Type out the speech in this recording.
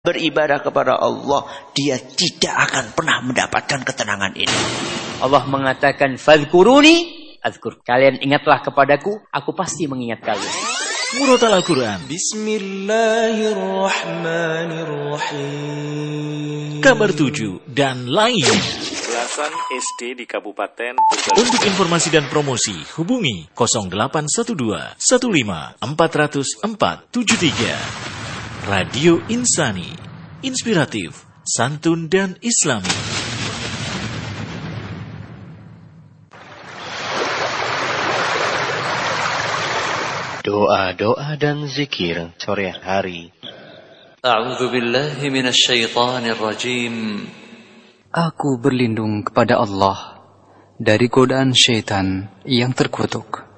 beribadah kepada Allah, dia tidak akan pernah mendapatkan ketenangan ini. Allah mengatakan, "Fadhkuruni adzkur." Kalian ingatlah kepadaku, aku pasti mengingat kalian. Murotal Al-Quran. Bismillahirrahmanirrahim. Kabar 7 dan lain. Belasan SD di Kabupaten Untuk informasi dan promosi, hubungi 0812 15 400 473. Radio Insani, inspiratif, santun dan islami. Doa-doa dan zikir sore hari. A'udzu billahi minasy syaithanir rajim. Aku berlindung kepada Allah dari godaan syaitan yang terkutuk.